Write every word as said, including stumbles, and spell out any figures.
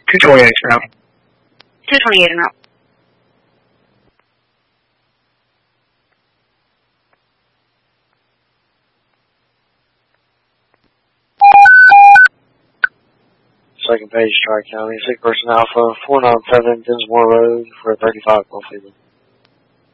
two twenty-eight now. two twenty-eight en route. Second page, Tri-County, six person Alpha, four nine seven Dinsmore Road for thirty-five Buffalo.